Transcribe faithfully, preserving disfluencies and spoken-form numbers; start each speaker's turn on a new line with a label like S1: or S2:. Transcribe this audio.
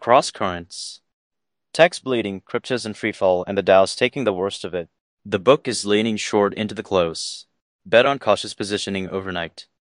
S1: Cross currents. Text bleeding, cryptos in freefall, and the Dow's taking the worst of it. The book is leaning short into the close. Bet on cautious positioning overnight.